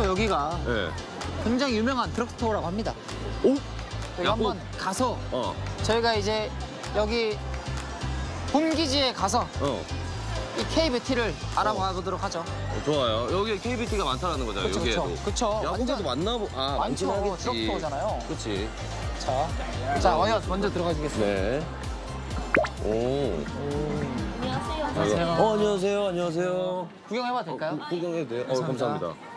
여기가 네. 굉장히 유명한 드럭스토어라고 합니다. 오? 여기 한번 가서 저희가 이제 여기 홈기지에 가서 이 KBT를 알아봐 보도록 하죠. 좋아요. 여기 KBT가 많다는 거잖아요. 그쵸, 여기에도. 그쵸. 야구장도 많나 보. 아, 많긴 많죠. 하겠지. 드럭스토어잖아요. 그렇지. 자, 먼저 들어가시겠습니다. 네. 오. 안녕하세요. 안녕하세요. 안녕하세요. 구경해봐도 될까요? 구경해도 돼요? 감사합니다. 감사합니다.